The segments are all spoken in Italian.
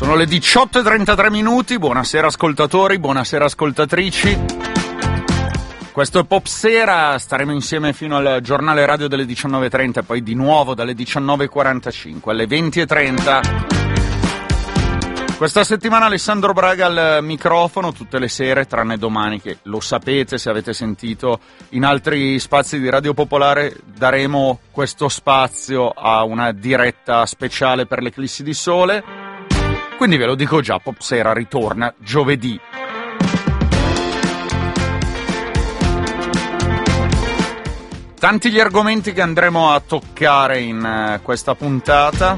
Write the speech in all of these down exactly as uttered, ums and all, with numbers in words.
Sono le diciotto e trentatré minuti, buonasera ascoltatori, buonasera ascoltatrici. Questo è Popsera, staremo insieme fino al giornale radio delle diciannove e trenta e poi di nuovo dalle diciannove e quarantacinque alle venti e trenta. Questa settimana Alessandro Braga al microfono tutte le sere, tranne domani che lo sapete se avete sentito in altri spazi di Radio Popolare, daremo questo spazio a una diretta speciale per l'eclissi di sole. Quindi ve lo dico già, Popsera ritorna giovedì. Tanti gli argomenti che andremo a toccare in uh, questa puntata.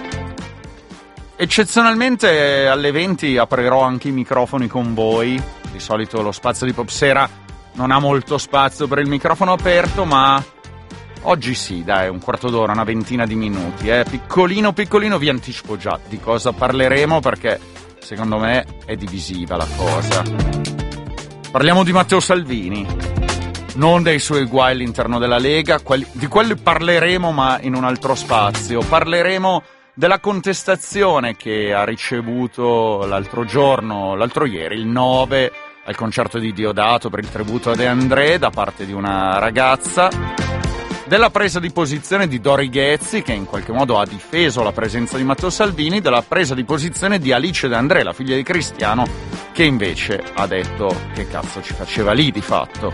Eccezionalmente alle venti aprirò anche i microfoni con voi. Di solito lo spazio di Popsera non ha molto spazio per il microfono aperto, ma oggi sì, dai, un quarto d'ora, una ventina di minuti, eh. Piccolino, piccolino, vi anticipo già di cosa parleremo perché secondo me è divisiva la cosa. Parliamo di Matteo Salvini, non dei suoi guai all'interno della Lega, quelli, di quelli parleremo ma in un altro spazio. Parleremo della contestazione che ha ricevuto l'altro giorno, l'altro ieri, il nove, al concerto di Diodato per il tributo a De André da parte di una ragazza. Della presa di posizione di Dori Ghezzi, che in qualche modo ha difeso la presenza di Matteo Salvini, della presa di posizione di Alice De André, la figlia di Cristiano, che invece ha detto che cazzo ci faceva lì di fatto.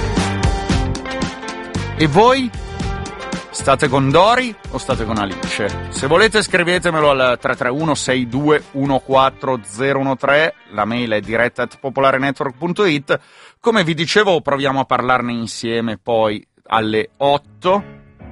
E voi? State con Dori o state con Alice? Se volete scrivetemelo al tre tre uno sei due uno quattro zero uno tre, la mail è diretta at popolarenetwork punto it. Come vi dicevo proviamo a parlarne insieme poi alle otto.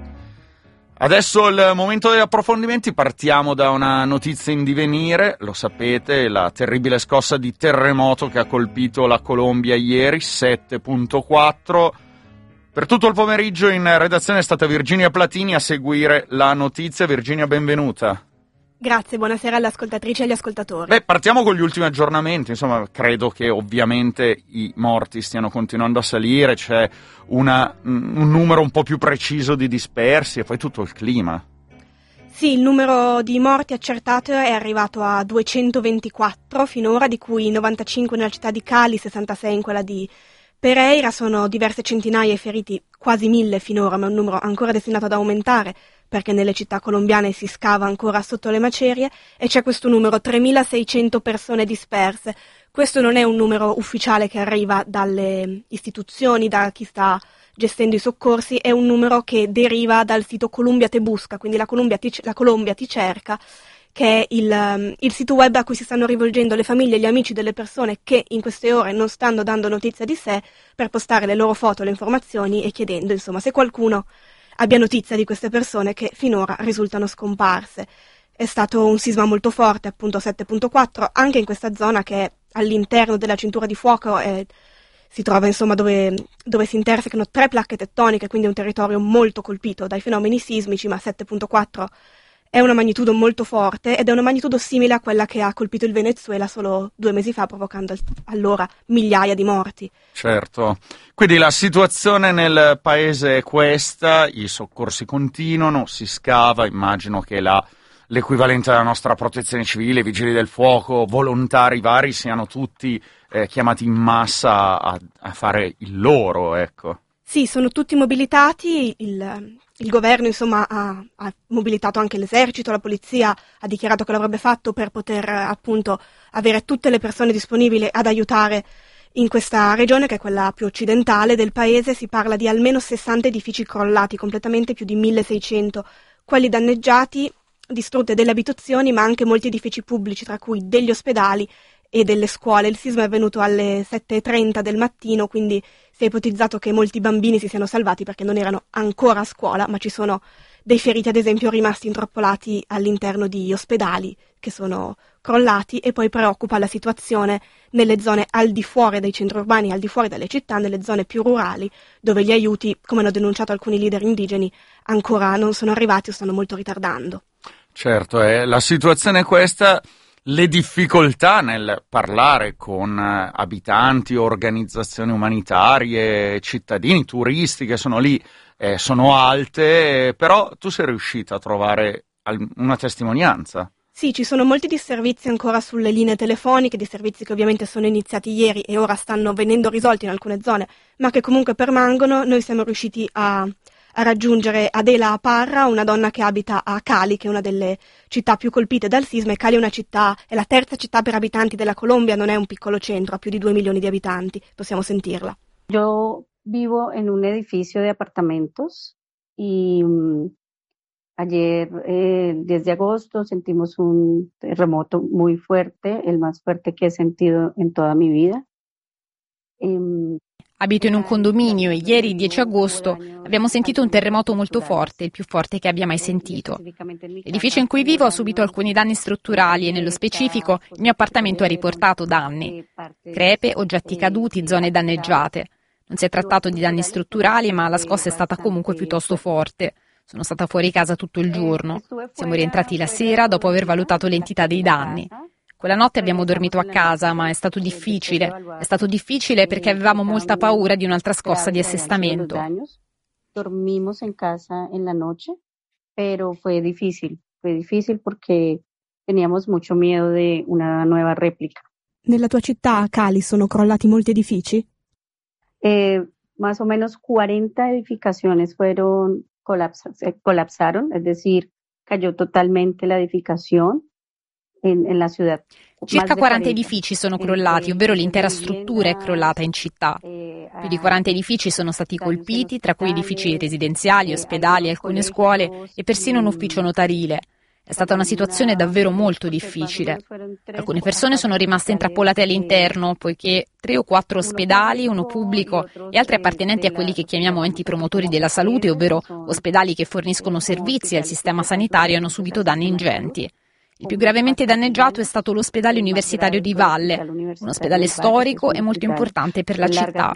Adesso il momento degli approfondimenti, partiamo da una notizia in divenire, lo sapete, la terribile scossa di terremoto che ha colpito la Colombia ieri, sette virgola quattro. Per tutto il pomeriggio in redazione è stata Virginia Platini a seguire la notizia. Virginia, benvenuta. Grazie, buonasera alle ascoltatrici e agli ascoltatori. Beh, partiamo con gli ultimi aggiornamenti, insomma, credo che ovviamente i morti stiano continuando a salire, c'è una, un numero un po' più preciso di dispersi e poi tutto il clima. Sì, il numero di morti accertato è arrivato a duecentoventiquattro finora, di cui novantacinque nella città di Cali, sessantasei in quella di Pereira, sono diverse centinaia i feriti, quasi mille finora, ma è un numero ancora destinato ad aumentare, perché nelle città colombiane si scava ancora sotto le macerie, e c'è questo numero, tremilaseicento persone disperse. Questo non è un numero ufficiale che arriva dalle istituzioni, da chi sta gestendo i soccorsi, è un numero che deriva dal sito Colombia Te Busca, quindi la Colombia ti, la Colombia ti cerca, che è il, um, il sito web a cui si stanno rivolgendo le famiglie e gli amici delle persone che in queste ore non stanno dando notizia di sé, per postare le loro foto, le informazioni e chiedendo, insomma, se qualcuno abbia notizia di queste persone che finora risultano scomparse. È stato un sisma molto forte, appunto sette virgola quattro, anche in questa zona che è all'interno della cintura di fuoco, e si trova insomma dove, dove si intersecano tre placche tettoniche, quindi è un territorio molto colpito dai fenomeni sismici, ma sette virgola quattro è una magnitudo molto forte ed è una magnitudo simile a quella che ha colpito il Venezuela solo due mesi fa, provocando allora migliaia di morti. Certo, quindi la situazione nel paese è questa, i soccorsi continuano, si scava, immagino che la, l'equivalente della nostra protezione civile, i vigili del fuoco, volontari vari, siano tutti eh, chiamati in massa a, a fare il loro, ecco. Sì, sono tutti mobilitati, il, il governo insomma ha, ha mobilitato anche l'esercito, la polizia ha dichiarato che l'avrebbe fatto per poter appunto avere tutte le persone disponibili ad aiutare in questa regione che è quella più occidentale del paese. Si parla di almeno sessanta edifici crollati completamente, più di milleseicento quelli danneggiati, distrutte delle abitazioni ma anche molti edifici pubblici, tra cui degli ospedali e delle scuole. Il sisma è avvenuto alle sette e trenta del mattino, quindi si è ipotizzato che molti bambini si siano salvati perché non erano ancora a scuola, ma ci sono dei feriti ad esempio rimasti intrappolati all'interno di ospedali che sono crollati, e poi preoccupa la situazione nelle zone al di fuori dei centri urbani, al di fuori dalle città, nelle zone più rurali, dove gli aiuti, come hanno denunciato alcuni leader indigeni, ancora non sono arrivati o stanno molto ritardando. Certo, eh, la situazione è questa. Le difficoltà nel parlare con abitanti, organizzazioni umanitarie, cittadini, turisti che sono lì eh, sono alte, però tu sei riuscita a trovare una testimonianza. Sì, ci sono molti disservizi ancora sulle linee telefoniche, disservizi che ovviamente sono iniziati ieri e ora stanno venendo risolti in alcune zone, ma che comunque permangono. Noi siamo riusciti a, a raggiungere Adela Parra, una donna che abita a Cali, che è una delle città più colpite dal sisma, e Cali è una città, è la terza città per abitanti della Colombia, non è un piccolo centro, ha più di due milioni di abitanti, possiamo sentirla. Yo vivo en un edificio de apartamentos y um, ayer, eh, el diez de agosto, sentimos un terremoto muy fuerte, el más fuerte que he sentido en toda mi vida. Um, Abito in un condominio e ieri, dieci agosto, abbiamo sentito un terremoto molto forte, il più forte che abbia mai sentito. L'edificio in cui vivo ha subito alcuni danni strutturali e nello specifico il mio appartamento ha riportato danni, crepe, oggetti caduti, zone danneggiate. Non si è trattato di danni strutturali, ma la scossa è stata comunque piuttosto forte. Sono stata fuori casa tutto il giorno. Siamo rientrati la sera dopo aver valutato l'entità dei danni. Quella notte abbiamo dormito a casa, ma è stato difficile. È stato difficile perché avevamo molta paura di un'altra scossa di assestamento. Dormimos en casa en la noche, pero fue difícil. Fue difícil porque teníamos mucho miedo de una nueva réplica. Nella tua città, a Cali, sono crollati molti edifici? Eh, más o menos cuarenta edificaciones fueron colapsa- colapsaron, es decir, cayó totalmente la edificación. In, in la ciudad. Circa quaranta edifici sono crollati, ovvero l'intera struttura è crollata in città. Più di quaranta edifici sono stati colpiti, tra cui edifici residenziali, ospedali, alcune scuole e persino un ufficio notarile. È stata una situazione davvero molto difficile. Alcune persone sono rimaste intrappolate all'interno, poiché tre o quattro ospedali, uno pubblico e altri appartenenti a quelli che chiamiamo enti promotori della salute, ovvero ospedali che forniscono servizi al sistema sanitario, hanno subito danni ingenti. Il più gravemente danneggiato è stato l'ospedale universitario di Valle, un ospedale storico e molto importante per la città.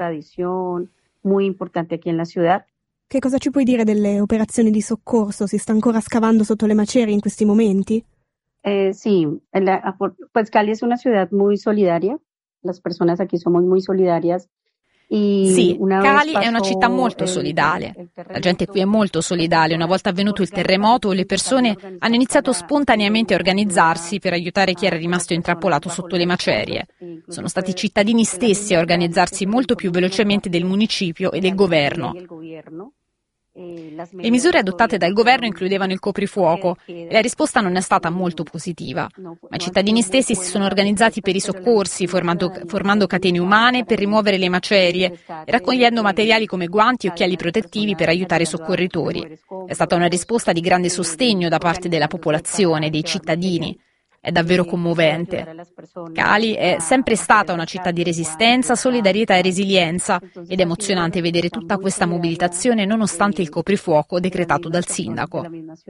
Che cosa ci puoi dire delle operazioni di soccorso? Si sta ancora scavando sotto le macerie in questi momenti? Eh, sí, la, pues Cali es una ciudad muy solidaria. Las personas aquí somos muy solidarias. Sì, Cali è una città molto solidale. La gente qui è molto solidale. Una volta avvenuto il terremoto, le persone hanno iniziato spontaneamente a organizzarsi per aiutare chi era rimasto intrappolato sotto le macerie. Sono stati i cittadini stessi a organizzarsi molto più velocemente del municipio e del governo. Le misure adottate dal governo includevano il coprifuoco e la risposta non è stata molto positiva, ma i cittadini stessi si sono organizzati per i soccorsi, formando, formando catene umane per rimuovere le macerie e raccogliendo materiali come guanti e occhiali protettivi per aiutare i soccorritori. È stata una risposta di grande sostegno da parte della popolazione, dei cittadini. È davvero commovente. Cali è sempre stata una città di resistenza, solidarietà e resilienza ed è emozionante vedere tutta questa mobilitazione nonostante il coprifuoco decretato dal sindaco.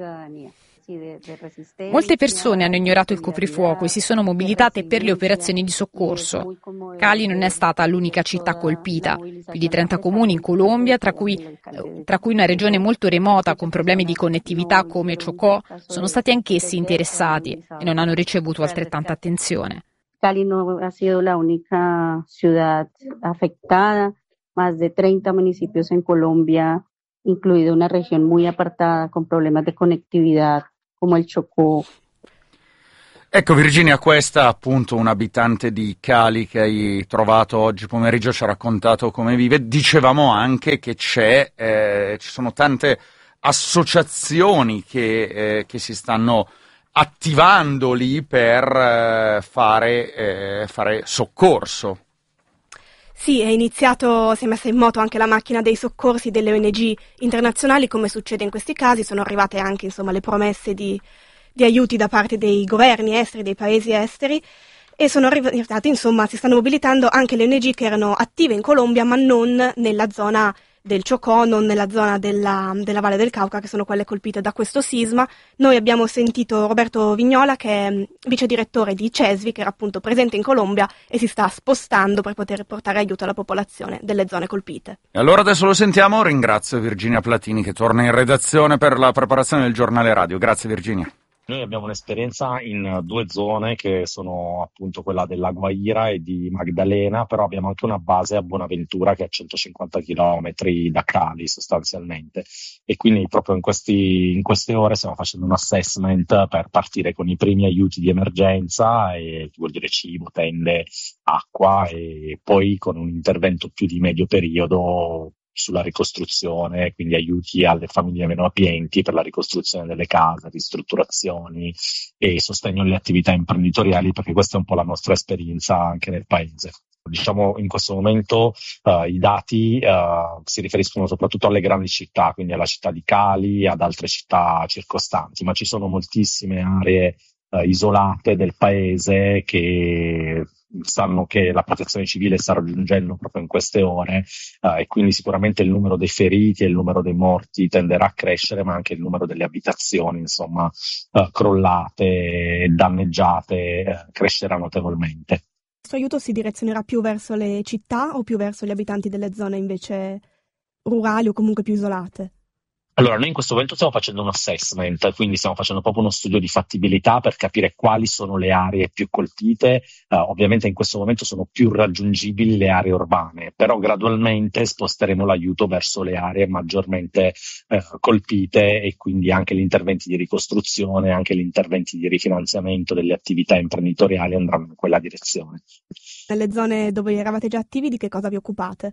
Molte persone hanno ignorato il coprifuoco e si sono mobilitate per le operazioni di soccorso. Cali non è stata l'unica città colpita. Più di trenta comuni in Colombia, tra cui, tra cui una regione molto remota con problemi di connettività come Chocó, sono stati anch'essi interessati e non hanno ricevuto altrettanta attenzione. Cali no ha sido la única ciudad afectada, más de treinta municipios en Colombia, incluida una región muy apartada con problemas de conectividad come il Chocó. Ecco Virginia, questa appunto un abitante di Cali che hai trovato oggi pomeriggio, ci ha raccontato come vive. Dicevamo anche che c'è, eh, ci sono tante associazioni che, eh, che si stanno attivando lì per eh, fare, eh, fare soccorso. Sì, è iniziato, si è messa in moto anche la macchina dei soccorsi delle O N G internazionali, come succede in questi casi. Sono arrivate anche insomma le promesse di, di aiuti da parte dei governi esteri, dei paesi esteri, e sono arrivate, insomma, si stanno mobilitando anche le O N G che erano attive in Colombia, ma non nella zona del Chocó, non nella zona della, della Valle del Cauca, che sono quelle colpite da questo sisma. Noi abbiamo sentito Roberto Vignola, che è vice direttore di CESVI, che era appunto presente in Colombia e si sta spostando per poter portare aiuto alla popolazione delle zone colpite. E allora adesso lo sentiamo. Ringrazio Virginia Platini che torna in redazione per la preparazione del giornale radio. Grazie Virginia. Noi abbiamo un'esperienza in due zone che sono appunto quella della Guaira e di Magdalena, però abbiamo anche una base a Buonaventura che è a centocinquanta chilometri da Cali sostanzialmente, e quindi proprio in, questi, in queste ore stiamo facendo un assessment per partire con i primi aiuti di emergenza, e che vuol dire cibo, tende, acqua, e poi con un intervento più di medio periodo sulla ricostruzione, quindi aiuti alle famiglie meno abbienti per la ricostruzione delle case, ristrutturazioni e sostegno alle attività imprenditoriali, perché questa è un po' la nostra esperienza anche nel paese. Diciamo in questo momento uh, i dati uh, si riferiscono soprattutto alle grandi città, quindi alla città di Cali, ad altre città circostanti, ma ci sono moltissime aree uh, isolate del paese che sanno che la protezione civile sta raggiungendo proprio in queste ore, uh, e quindi sicuramente il numero dei feriti e il numero dei morti tenderà a crescere, ma anche il numero delle abitazioni, insomma, uh, crollate e danneggiate uh, crescerà notevolmente. Questo aiuto si direzionerà più verso le città o più verso gli abitanti delle zone invece rurali o comunque più isolate? Allora, noi in questo momento stiamo facendo un assessment, quindi stiamo facendo proprio uno studio di fattibilità per capire quali sono le aree più colpite. Uh, ovviamente in questo momento sono più raggiungibili le aree urbane, però gradualmente sposteremo l'aiuto verso le aree maggiormente uh, colpite, e quindi anche gli interventi di ricostruzione, anche gli interventi di rifinanziamento delle attività imprenditoriali andranno in quella direzione. Nelle zone dove eravate già attivi, di che cosa vi occupate?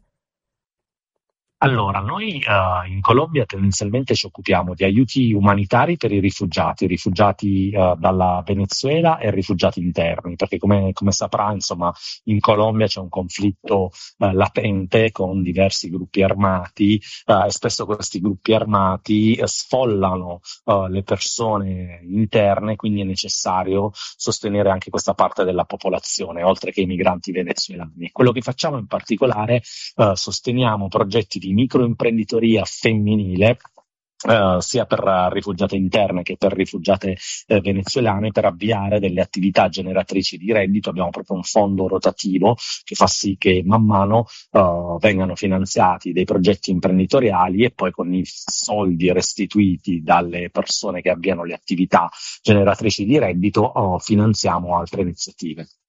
Allora, noi uh, in Colombia tendenzialmente ci occupiamo di aiuti umanitari per i rifugiati, rifugiati uh, dalla Venezuela e rifugiati interni, perché come, come saprà, insomma, in Colombia c'è un conflitto uh, latente con diversi gruppi armati, uh, e spesso questi gruppi armati uh, sfollano uh, le persone interne, quindi è necessario sostenere anche questa parte della popolazione, oltre che i migranti venezuelani. Quello che facciamo in particolare, uh, sosteniamo progetti di microimprenditoria femminile, Uh, sia per uh, rifugiate interne che per rifugiate uh, venezuelane, per avviare delle attività generatrici di reddito. Abbiamo proprio un fondo rotativo che fa sì che man mano uh, vengano finanziati dei progetti imprenditoriali, e poi con i soldi restituiti dalle persone che avviano le attività generatrici di reddito uh, finanziamo altre iniziative.